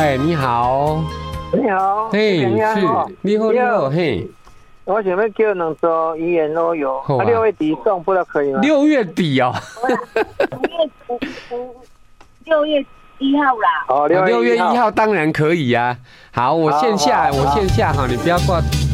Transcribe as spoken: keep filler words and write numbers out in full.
哎，你好。 你好。 嘿，是，你好，你好，嘿。 我想要叫两组遗言都有，啊，六月底送，不知道可以吗？ 六月底哦。 五月五六月一号啦。 哦， 六月一号当然可以呀、啊。好，我线下，我线下哈，你不要挂。